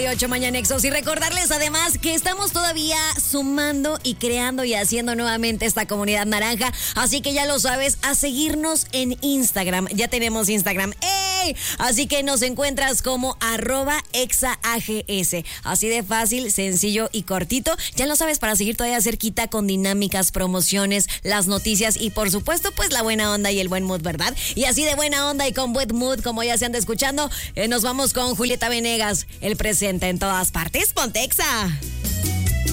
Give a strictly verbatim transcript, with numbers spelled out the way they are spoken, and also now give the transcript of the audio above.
ocho Mañanexos. Y recordarles además que estamos todavía sumando y creando y haciendo nuevamente esta comunidad naranja. Así que ya lo sabes, a seguirnos en Instagram. Ya tenemos Instagram. ¡Ey! Así que nos encuentras como arroba exaags. Así de fácil, sencillo y cortito. Ya lo sabes, para seguir todavía cerquita con dinámicas, promociones, las noticias y por supuesto pues la buena onda y el buen mood, ¿verdad? Y así de buena onda y con buen mood, como ya se anda escuchando, eh, nos vamos con Julieta Venegas, el presente en todas partes. ¡Ponte Exa!